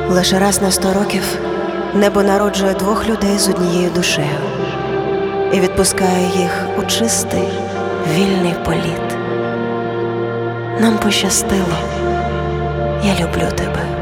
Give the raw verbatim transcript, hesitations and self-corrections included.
Лише раз на сто років небо народжує двох людей з однією душею і відпускає їх у чистий, вільний політ. Нам пощастило. Я люблю тебе.